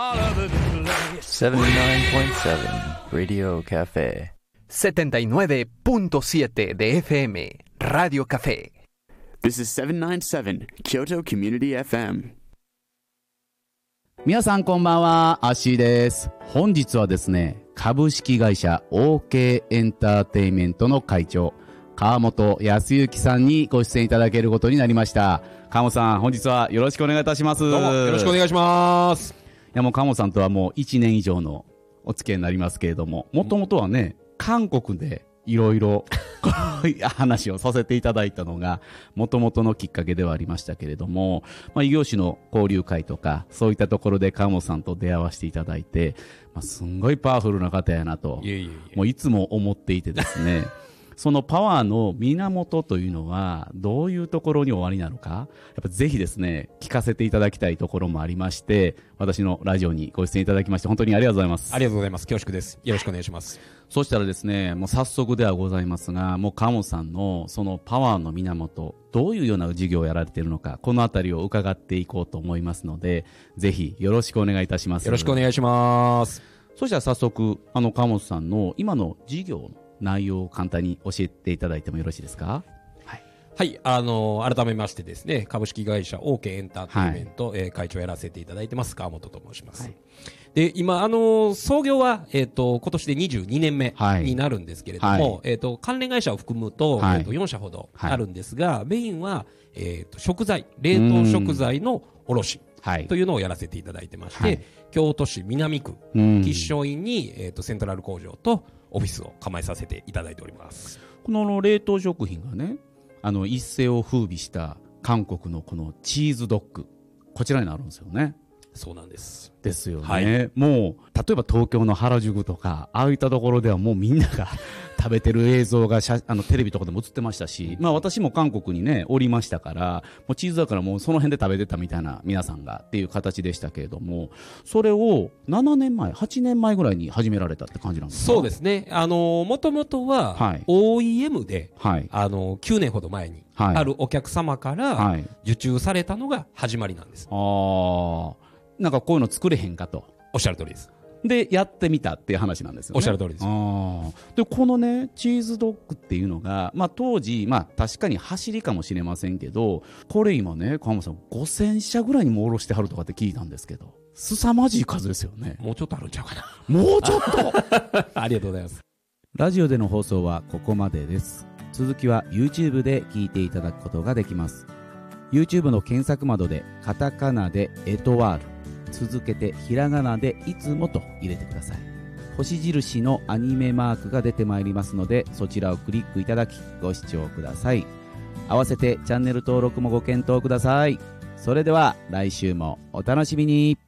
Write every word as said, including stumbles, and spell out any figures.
setenta y nueve punto siete Radio Café. setenta y nueve punto siete de F M Radio Café. This is seven ninety-seven Kyoto Community エフエム。 皆さんこんばんは、アッシーです。本日はですね、株式会社 オーケー エンターテイメントの会長、川本康之さんにご出演いただけることになりました。川本さん、本日はよろしくお願いいたします。 どうもよろしくお願いします。 いや、もう川本さんとはもういちねん以上のお付き合いになりますけれども、もともとはね、韓国でいろいろ話をさせていただいたのがもともとのきっかけではありましたけれども、まあ、異業種の交流会とかそういったところで川本さんと出会わせていただいて、まあ、すんごいパワフルな方やなといえいえいえ、 もういつも思っていてですねそのパワーの源というのはどういうところにおありなのか、やっぱぜひですね聞かせていただきたいところもありまして、私のラジオにご出演いただきまして本当にありがとうございます。 ありがとうございます。恐縮です。よろしくお願いします。 そしたらですね、もう早速ではございますが、もう川本さんのそのパワーの源、どういうような事業をやられているのか、このあたりを伺っていこうと思いますので、ぜひよろしくお願いいたします。 よろしくお願いします。 そしたら早速、あの川本さんの今の事業の内容を簡単に教えていただいてもよろしいですか？ はい、はい、あのー、改めましてですね、株式会社 オーケー エンターテイメント、はい、えー、会長やらせていただいてます川本と申します。はい、で今、あのー、創業は、えー、と今年でにじゅうにねんめになるんですけれども、はい、えー、と関連会社を含むと、はい、えー、とよんしゃほどあるんですが、はい、メインは、えー、と食材、冷凍食材の卸というのをやらせていただいてまして、はい、京都市南区吉祥院に、えー、とセントラル工場とオフィスを構えさせていただいております。 この冷凍食品がね、あの一世を風靡した韓国のこのチーズドッグ、こちらになるんですよね。 そうなんですですよね、 はい、 もう例えば東京の原宿とかああいったところではもうみんなが食べてる映像があのテレビとかでも映ってましたし、まあ、私も韓国にねおりましたから、もうチーズだからもうその辺で食べてたみたいな皆さんがっていう形でしたけれども、それをななねんまえはちねんまえぐらいに始められたって感じなんですか？ そうですね、あのもともとは、はい、オーイーエム で、はい、あのきゅうねんほど前に、はい、あるお客様から受注されたのが始まりなんです。 ああ、なんかこういうの作れへんかと。 おっしゃる通りです。 でやってみたっていう話なんですよね。 おっしゃる通りです。 あでこのねチーズドッグっていうのが、まあ、当時、まあ、確かに走りかもしれませんけど、これ今ね川本さんごせんしゃぐらいにも卸してはるとかって聞いたんですけど、凄まじい数ですよね。 もうちょっとあるんちゃうかな。 もうちょっとありがとうございます。 ラジオでの放送はここまでです。続きは YouTube で聞いていただくことができます。 YouTube の検索窓でカタカナでエトワール、続けてひらがなでいつもと入れてください。星印のアニメマークが出てまいりますので、そちらをクリックいただきご視聴ください。合わせてチャンネル登録もご検討ください。それでは来週もお楽しみに。